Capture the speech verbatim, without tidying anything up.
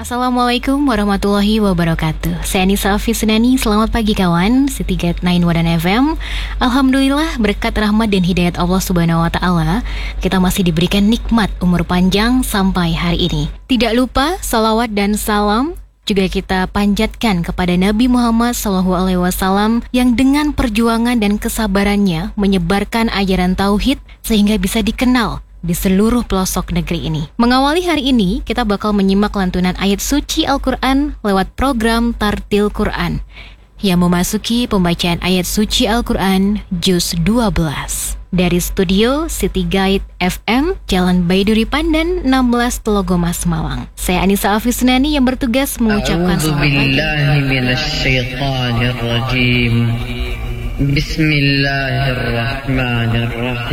Assalamualaikum warahmatullahi wabarakatuh. Saya Anissa Afisnani, selamat pagi kawan City Guide sembilan Wadan F M. Alhamdulillah berkat rahmat dan hidayat Allah Subhanahu Wa Taala, kita masih diberikan nikmat umur panjang sampai hari ini. Tidak lupa salawat dan salam juga kita panjatkan kepada Nabi Muhammad shallallahu alaihi wasallam yang dengan perjuangan dan kesabarannya menyebarkan ajaran tauhid sehingga bisa dikenal di seluruh pelosok negeri ini. Mengawali hari ini, kita bakal menyimak lantunan ayat suci Al-Quran lewat program Tartil Quran yang memasuki pembacaan ayat suci Al-Quran Juz dua belas. Dari studio City Guide F M, Jalan Baiduri Pandan enam belas Telogomas, Malang. Saya Anissa Afisnani yang bertugas mengucapkan selamat pagi. Bismillahirrahmanirrahim.